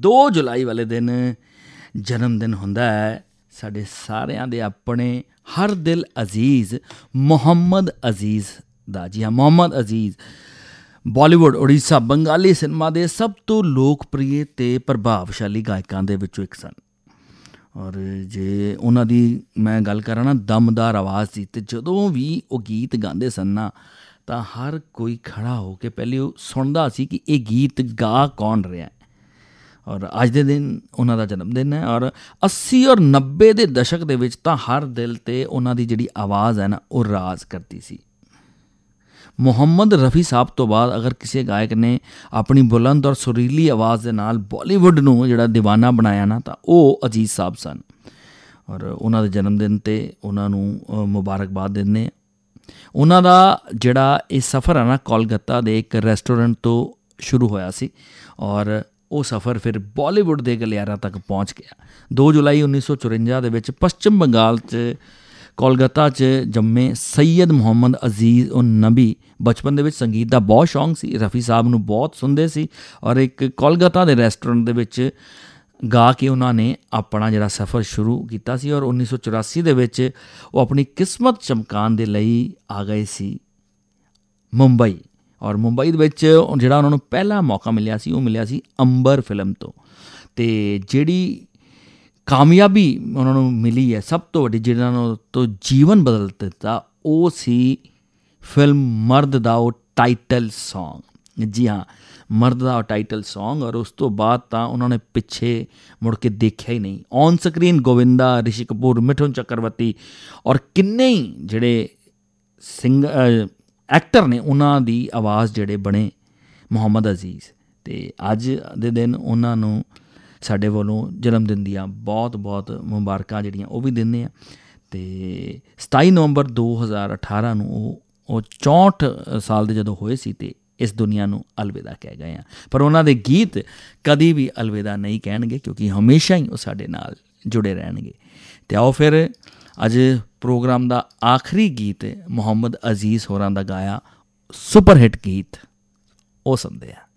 2 ਜੁਲਾਈ ਵਾਲੇ ਦਿਨ ਜਨਮ ਦਿਨ ਹੁੰਦਾ ਹੈ ਸਾਡੇ ਸਾਰਿਆਂ ਦੇ ਆਪਣੇ ਹਰ ਦਿਲ ਅਜ਼ੀਜ਼ ਮੁਹੰਮਦ ਅਜ਼ੀਜ਼ ਦਾ। ਜੀ ਹਾਂ, ਮੁਹੰਮਦ ਅਜ਼ੀਜ਼ ਬਾਲੀਵੁੱਡ, ਉੜੀਸਾ, ਬੰਗਾਲੀ ਸਿਨੇਮਾ ਦੇ ਸਭ ਤੋਂ ਲੋਕਪ੍ਰਿਯ ਅਤੇ ਪ੍ਰਭਾਵਸ਼ਾਲੀ ਗਾਇਕਾਂ ਦੇ ਵਿੱਚੋਂ ਇੱਕ ਸਨ। ਔਰ ਜੇ ਉਹਨਾਂ ਦੀ ਮੈਂ ਗੱਲ ਕਰਾਂ ਨਾ ਦਮਦਾਰ ਆਵਾਜ਼ ਦੀ, ਅਤੇ ਜਦੋਂ ਵੀ ਉਹ ਗੀਤ ਗਾਉਂਦੇ ਸਨ ਨਾ ਤਾਂ ਹਰ ਕੋਈ ਖੜ੍ਹਾ ਹੋ ਕੇ ਪਹਿਲੇ ਉਹ ਸੁਣਦਾ ਸੀ ਕਿ ਇਹ ਗੀਤ ਗਾ ਕੌਣ ਰਿਹਾ। ਔਰ ਅੱਜ ਦੇ ਦਿਨ ਉਹਨਾਂ ਦਾ ਜਨਮ ਦਿਨ ਹੈ। ਔਰ 80 ਔਰ 90 ਦੇ ਦਸ਼ਕ ਦੇ ਵਿੱਚ ਤਾਂ ਹਰ ਦਿਲ 'ਤੇ ਉਹਨਾਂ ਦੀ ਜਿਹੜੀ ਆਵਾਜ਼ ਹੈ ਨਾ ਉਹ ਰਾਜ ਕਰਦੀ ਸੀ। ਮੁਹੰਮਦ ਰਫੀ ਸਾਹਿਬ ਤੋਂ ਬਾਅਦ ਅਗਰ ਕਿਸੇ ਗਾਇਕ ਨੇ ਆਪਣੀ ਬੁਲੰਦ ਔਰ ਸੁਰੀਲੀ ਆਵਾਜ਼ ਦੇ ਨਾਲ ਬਾਲੀਵੁੱਡ ਨੂੰ ਜਿਹੜਾ ਦੀਵਾਨਾ ਬਣਾਇਆ ਨਾ ਤਾਂ ਉਹ ਅਜ਼ੀਜ਼ ਸਾਹਿਬ ਸਨ। ਔਰ ਉਹਨਾਂ ਦੇ ਜਨਮ ਦਿਨ 'ਤੇ ਉਹਨਾਂ ਨੂੰ ਮੁਬਾਰਕਬਾਦ ਦਿੰਦੇ ਹਾਂ। ਉਹਨਾਂ ਦਾ ਜਿਹੜਾ ਇਹ ਸਫ਼ਰ ਹੈ ਨਾ ਕੋਲਕਾਤਾ ਦੇ ਇੱਕ ਰੈਸਟੋਰੈਂਟ ਤੋਂ ਸ਼ੁਰੂ ਹੋਇਆ ਸੀ ਔਰ ਉਹ ਸਫ਼ਰ ਫਿਰ ਬਾਲੀਵੁੱਡ ਦੇ ਗਲਿਆਰਿਆਂ ਤੱਕ ਪਹੁੰਚ ਗਿਆ। 2 ਜੁਲਾਈ 1954 ਦੇ ਵਿੱਚ ਪੱਛਮ ਬੰਗਾਲ 'ਚ ਕੋਲਕਾਤਾ 'ਚ ਜੰਮੇ ਸੈਯਦ ਮੁਹੰਮਦ ਅਜ਼ੀਜ਼ ਉਨ ਨਬੀ ਬਚਪਨ ਦੇ ਵਿੱਚ ਸੰਗੀਤ ਦਾ ਬਹੁਤ ਸ਼ੌਂਕ ਸੀ। ਰਫੀ ਸਾਹਿਬ ਨੂੰ ਬਹੁਤ ਸੁਣਦੇ ਸੀ ਔਰ ਇੱਕ ਕੋਲਕਾਤਾ ਦੇ ਰੈਸਟੋਰੈਂਟ ਦੇ ਵਿੱਚ ਗਾ ਕੇ ਉਹਨਾਂ ਨੇ ਆਪਣਾ ਜਿਹੜਾ ਸਫ਼ਰ ਸ਼ੁਰੂ ਕੀਤਾ ਸੀ। ਔਰ 1984 ਦੇ ਵਿੱਚ ਉਹ ਆਪਣੀ ਕਿਸਮਤ ਚਮਕਾਉਣ ਦੇ ਲਈ ਆ ਗਏ ਸੀ ਮੁੰਬਈ। ਔਰ ਮੁੰਬਈ ਦੇ ਵਿੱਚ ਜਿਹੜਾ ਉਹਨਾਂ ਨੂੰ ਪਹਿਲਾ ਮੌਕਾ ਮਿਲਿਆ ਸੀ ਉਹ ਮਿਲਿਆ ਸੀ ਅੰਬਰ ਫਿਲਮ ਤੋਂ। ਅਤੇ ਜਿਹੜੀ ਕਾਮਯਾਬੀ ਉਹਨਾਂ ਨੂੰ ਮਿਲੀ ਹੈ ਸਭ ਤੋਂ ਵੱਡੀ, ਜਿਹਨਾਂ ਨੂੰ ਤੋਂ ਜੀਵਨ ਬਦਲ ਦਿੱਤਾ, ਉਹ ਸੀ ਫਿਲਮ ਮਰਦ ਦਾ ਉਹ ਟਾਈਟਲ ਸੌਂਗ। ਜੀ ਹਾਂ, ਮਰਦ ਦਾ ਉਹ ਟਾਈਟਲ ਸੌਂਗ। ਔਰ ਉਸ ਤੋਂ ਬਾਅਦ ਤਾਂ ਉਹਨਾਂ ਨੇ ਪਿੱਛੇ ਮੁੜ ਕੇ ਦੇਖਿਆ ਹੀ ਨਹੀਂ। ਔਨ ਸਕਰੀਨ ਗੋਵਿੰਦਾ, ਰਿਸ਼ੀ ਕਪੂਰ, ਮਿਠੁਨ ਚੱਕਰਵਰਤੀ ਔਰ ਕਿੰਨੇ ਹੀ ਜਿਹੜੇ ਐਕਟਰ ਨੇ ਉਹਨਾਂ ਦੀ ਆਵਾਜ਼ ਜਿਹੜੇ ਬਣੇ ਮੁਹੰਮਦ ਅਜ਼ੀਜ਼। ਅਤੇ ਅੱਜ ਦੇ ਦਿਨ ਉਹਨਾਂ ਨੂੰ ਸਾਡੇ ਵੱਲੋਂ ਜਨਮ ਦਿਨ ਦੀਆਂ ਬਹੁਤ ਬਹੁਤ ਮੁਬਾਰਕਾਂ ਜਿਹੜੀਆਂ ਉਹ ਵੀ ਦਿੰਦੇ ਹਾਂ। ਅਤੇ 27 ਨਵੰਬਰ 2018 ਨੂੰ ਉਹ 64 ਸਾਲ ਦੇ ਜਦੋਂ ਹੋਏ ਸੀ ਅਤੇ ਇਸ ਦੁਨੀਆ ਨੂੰ ਅਲਵਿਦਾ ਕਹਿ ਗਏ ਆ। ਪਰ ਉਹਨਾਂ ਦੇ ਗੀਤ ਕਦੀ ਵੀ ਅਲਵਿਦਾ ਨਹੀਂ ਕਹਿਣਗੇ ਕਿਉਂਕਿ ਹਮੇਸ਼ਾ ਹੀ ਉਹ ਸਾਡੇ ਨਾਲ ਜੁੜੇ ਰਹਿਣਗੇ। ਅਤੇ ਆਓ ਫਿਰ ਅੱਜ ਪ੍ਰੋਗਰਾਮ ਦਾ ਆਖਰੀ ਗੀਤ ਮੁਹੰਮਦ ਅਜ਼ੀਜ਼ ਹੋਰਾਂ ਦਾ ਗਾਇਆ ਸੁਪਰ ਹਿੱਟ ਗੀਤ ਉਹ ਸੁਣਦੇ ਆ।